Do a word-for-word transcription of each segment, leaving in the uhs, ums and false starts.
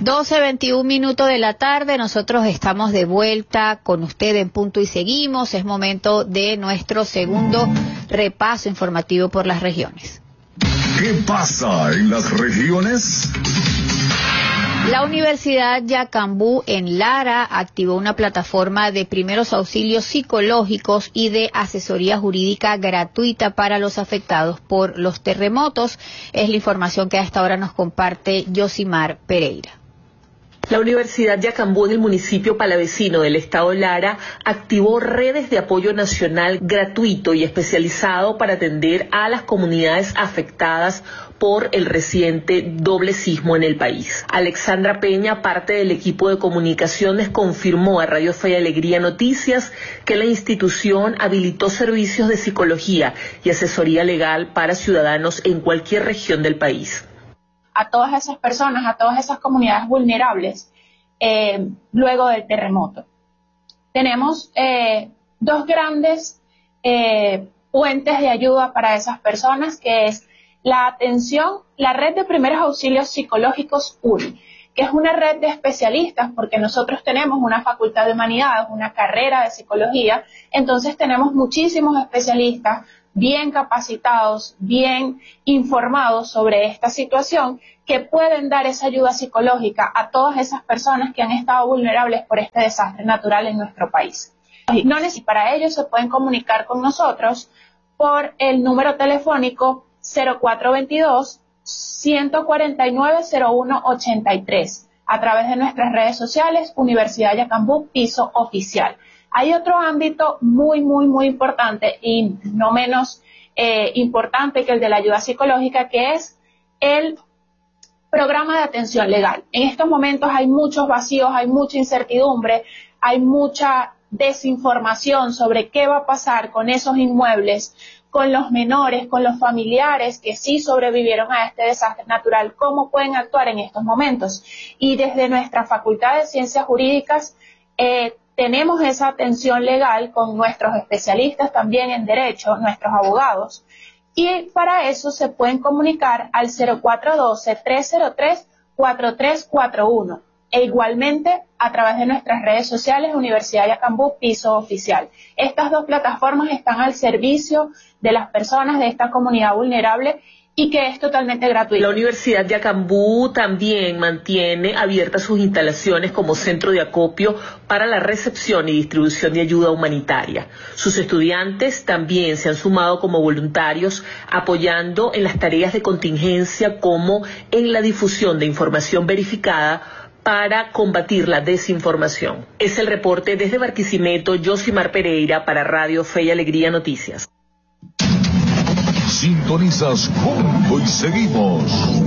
doce veintiún minutos de la tarde, nosotros estamos de vuelta con usted en Punto y Seguimos. Es momento de nuestro segundo repaso informativo por las regiones. ¿Qué pasa en las regiones? La Universidad Yacambú en Lara activó una plataforma de primeros auxilios psicológicos y de asesoría jurídica gratuita para los afectados por los terremotos. Es la información que a esta hora nos comparte Yosimar Pereira. La Universidad Yacambú en el municipio palavecino del estado Lara activó redes de apoyo nacional gratuito y especializado para atender a las comunidades afectadas por el reciente doble sismo en el país. Alexandra Peña, parte del equipo de comunicaciones, confirmó a Radio Fe y Alegría Noticias que la institución habilitó servicios de psicología y asesoría legal para ciudadanos en cualquier región del país. A todas esas personas, a todas esas comunidades vulnerables, eh, luego del terremoto. Tenemos eh, dos grandes eh, puentes de ayuda para esas personas, que es la atención, la red de primeros auxilios psicológicos U R I, que es una red de especialistas, porque nosotros tenemos una facultad de humanidades, una carrera de psicología, entonces tenemos muchísimos especialistas bien capacitados, bien informados sobre esta situación, que pueden dar esa ayuda psicológica a todas esas personas que han estado vulnerables por este desastre natural en nuestro país. No neces- para ello se pueden comunicar con nosotros por el número telefónico cero cuatro veintidós, ciento cuarenta y nueve, cero uno ochenta y tres, a través de nuestras redes sociales, Universidad Yacambú, piso oficial. Hay otro ámbito muy, muy, muy importante y no menos eh, importante que el de la ayuda psicológica, que es el programa de atención legal. En estos momentos hay muchos vacíos, hay mucha incertidumbre, hay mucha desinformación sobre qué va a pasar con esos inmuebles, con los menores, con los familiares que sí sobrevivieron a este desastre natural, cómo pueden actuar en estos momentos. Y desde nuestra Facultad de Ciencias Jurídicas eh, tenemos esa atención legal con nuestros especialistas también en Derecho, nuestros abogados, y para eso se pueden comunicar al cero cuatro uno dos, tres cero tres, cuatro tres cuatro uno e igualmente a través de nuestras redes sociales Universidad Yacambú, piso oficial. Estas dos plataformas están al servicio de las personas de esta comunidad vulnerable y que es totalmente gratuito. La Universidad Yacambú también mantiene abiertas sus instalaciones como centro de acopio para la recepción y distribución de ayuda humanitaria. Sus estudiantes también se han sumado como voluntarios, apoyando en las tareas de contingencia como en la difusión de información verificada para combatir la desinformación. Es el reporte desde Barquisimeto, Yosimar Pereira para Radio Fe y Alegría Noticias. Sintonizas Punto y Seguimos.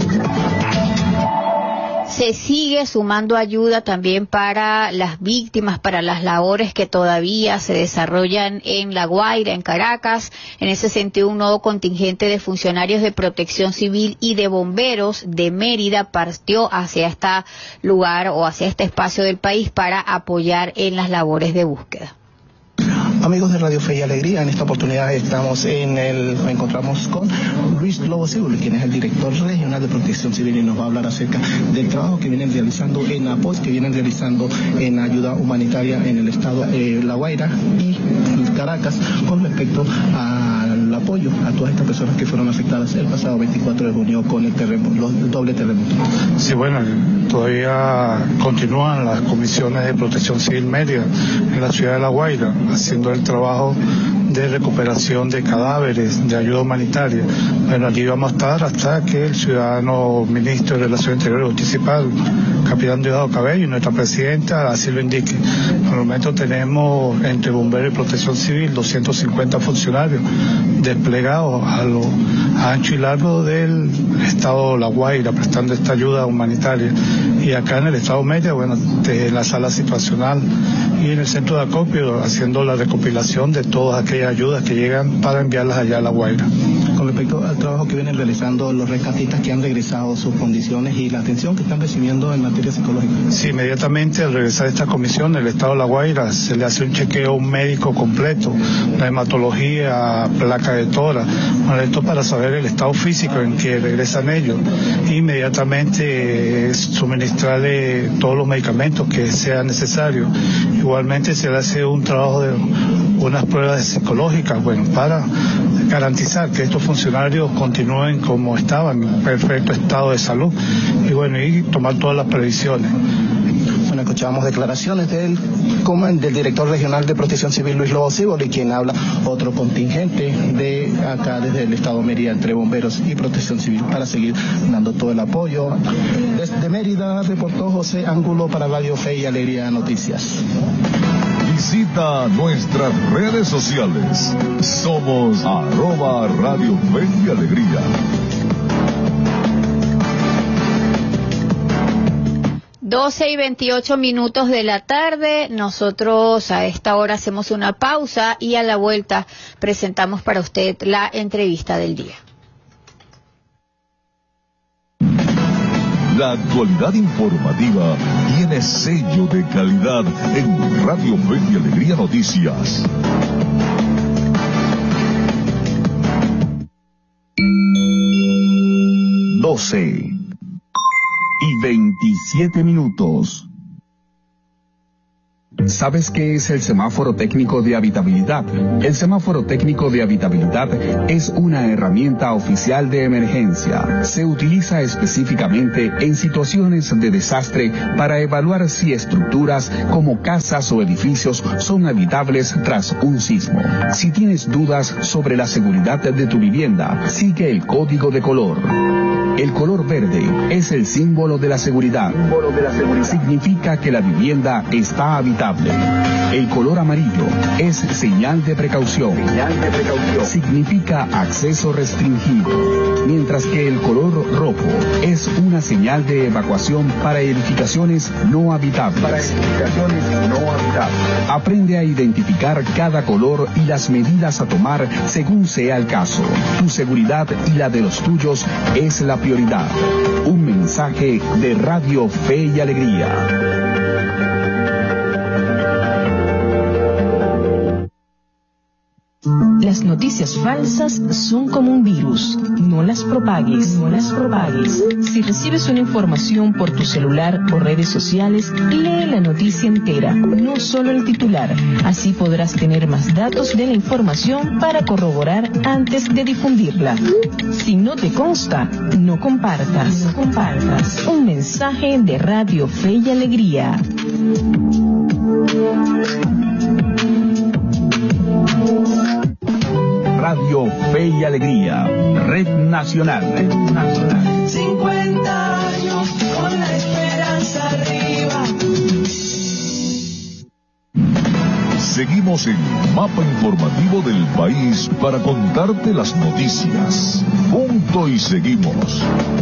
Se sigue sumando ayuda también para las víctimas, para las labores que todavía se desarrollan en La Guaira, en Caracas. En ese sentido, un nuevo contingente de funcionarios de protección civil y de bomberos de Mérida partió hacia este lugar o hacia este espacio del país para apoyar en las labores de búsqueda. Amigos de Radio Fe y Alegría, en esta oportunidad estamos en el, nos encontramos con Luis Lobo Seguro, quien es el director regional de Protección Civil, y nos va a hablar acerca del trabajo que vienen realizando en apoyo, que vienen realizando en ayuda humanitaria en el estado de eh, La Guaira y Caracas, con respecto al apoyo a todas estas personas que fueron afectadas el pasado veinticuatro de junio con el terremoto, los, el doble terremoto. Sí, bueno, todavía continúan las comisiones de Protección Civil Mérida en la ciudad de La Guaira, haciendo el trabajo de recuperación de cadáveres, de ayuda humanitaria. Bueno, allí vamos a estar hasta que el ciudadano ministro de Relaciones Interiores y Justicia y Paz, capitán Diosdado Cabello, y nuestra presidenta así lo indique. Por el momento tenemos entre bomberos y protección civil doscientos cincuenta funcionarios desplegados a lo ancho y largo del estado La Guaira, prestando esta ayuda humanitaria. Y acá en el estado Mérida, bueno, de la sala situacional y en el centro de acopio, haciendo la recopilación de todas aquellas ayudas que llegan para enviarlas allá a La Guaira. Con respecto al trabajo que vienen realizando los rescatistas que han regresado, sus condiciones y la atención que están recibiendo en materia psicológica. Sí, inmediatamente al regresar a esta comisión, el Estado de La Guaira se le hace un chequeo médico completo, la hematología, placa de tórax, bueno, esto para saber el estado físico en que regresan ellos. Inmediatamente eh, suministrarle todos los medicamentos que sea necesario. Igualmente se le hace un trabajo de unas pruebas psicológicas, bueno, para garantizar que estos funcionarios continúen como estaban, en perfecto estado de salud, y bueno, y tomar todas las previsiones. Bueno, escuchábamos declaraciones del, del director regional de Protección Civil, Luis Lobo Siboli, quien habla otro contingente de acá desde el estado de Mérida, entre bomberos y Protección Civil, para seguir dando todo el apoyo. Desde Mérida reportó José Ángulo para Radio Fe y Alegría Noticias. Visita nuestras redes sociales. Somos arroba Radio Fe y Alegría. doce y veintiocho minutos de la tarde. Nosotros a esta hora hacemos una pausa y a la vuelta presentamos para usted la entrevista del día. La actualidad informativa tiene sello de calidad en Radio Fe y Alegría Noticias. doce y veintisiete minutos. ¿Sabes qué es el semáforo técnico de habitabilidad? El semáforo técnico de habitabilidad es una herramienta oficial de emergencia. Se utiliza específicamente en situaciones de desastre para evaluar si estructuras como casas o edificios son habitables tras un sismo. Si tienes dudas sobre la seguridad de tu vivienda, sigue el código de color. El color verde es el símbolo de la seguridad. Significa que la vivienda está habitable. El color amarillo es señal de precaución. Significa acceso restringido. Mientras que el color rojo es una señal de evacuación para edificaciones no habitables. Para edificaciones no habitables. Aprende a identificar cada color y las medidas a tomar según sea el caso. Tu seguridad y la de los tuyos es la prioridad. Un mensaje de Radio Fe y Alegría. Las noticias falsas son como un virus. No las propagues, no las propagues. Si recibes una información por tu celular o redes sociales, lee la noticia entera, no solo el titular. Así podrás tener más datos de la información para corroborar antes de difundirla. Si no te consta, no compartas. No compartas. Un mensaje de Radio Fe y Alegría. Radio Fe y Alegría, Red Nacional. Red Nacional. cincuenta años con la esperanza arriba. Seguimos en Mapa Informativo del País para contarte las noticias. Punto y seguimos.